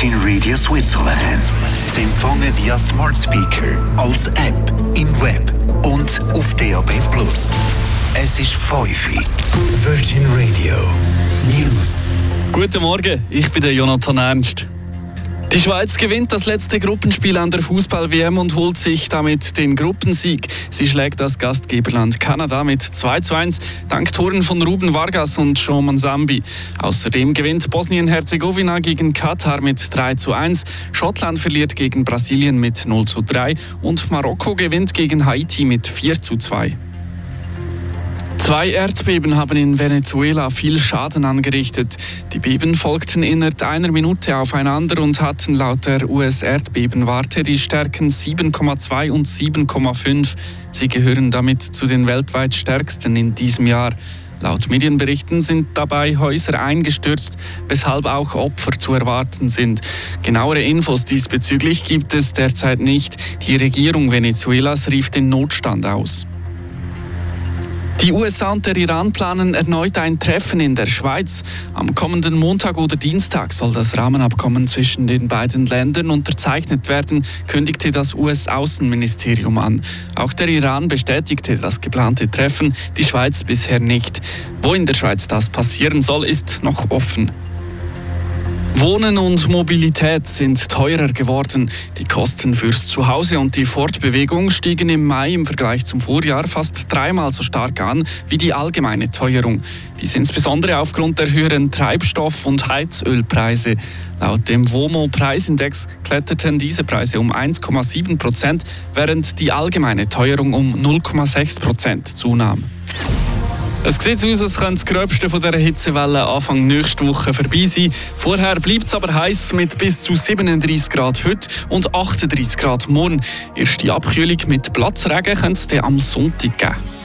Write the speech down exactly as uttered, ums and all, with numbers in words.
Virgin Radio Switzerland. Zu empfangen via Smart Speaker, als App, im Web und auf D A B plus. Es ist fünf Uhr. Virgin Radio News. Guten Morgen, ich bin der Jonathan Ernst. Die Schweiz gewinnt das letzte Gruppenspiel an der Fußball-W M und holt sich damit den Gruppensieg. Sie schlägt das Gastgeberland Kanada mit zwei zu eins, dank Toren von Ruben Vargas und Shoman Zambi. Außerdem gewinnt Bosnien-Herzegowina gegen Katar mit drei zu eins, Schottland verliert gegen Brasilien mit null zu drei und Marokko gewinnt gegen Haiti mit vier zu zwei. Zwei Erdbeben haben in Venezuela viel Schaden angerichtet. Die Beben folgten innerhalb einer Minute aufeinander und hatten laut der U S-Erdbebenwarte die Stärken sieben Komma zwei und sieben Komma fünf. Sie gehören damit zu den weltweit stärksten in diesem Jahr. Laut Medienberichten sind dabei Häuser eingestürzt, weshalb auch Opfer zu erwarten sind. Genauere Infos diesbezüglich gibt es derzeit nicht. Die Regierung Venezuelas rief den Notstand aus. Die U S A und der Iran planen erneut ein Treffen in der Schweiz. Am kommenden Montag oder Dienstag soll das Rahmenabkommen zwischen den beiden Ländern unterzeichnet werden, kündigte das U S-Außenministerium an. Auch der Iran bestätigte das geplante Treffen, die Schweiz bisher nicht. Wo in der Schweiz das passieren soll, ist noch offen. Wohnen und Mobilität sind teurer geworden. Die Kosten fürs Zuhause und die Fortbewegung stiegen im Mai im Vergleich zum Vorjahr fast dreimal so stark an wie die allgemeine Teuerung. Dies insbesondere aufgrund der höheren Treibstoff- und Heizölpreise. Laut dem W O M O-Preisindex kletterten diese Preise um eins Komma sieben Prozent, während die allgemeine Teuerung um null Komma sechs Prozent zunahm. Es sieht aus, als könnte das Gröbste von dieser Hitzewelle Anfang nächste Woche vorbei sein. Vorher bleibt es aber heiß mit bis zu siebenunddreißig Grad heute und achtunddreißig Grad morgen. Erste Abkühlung mit Platzregen könnte es am Sonntag geben.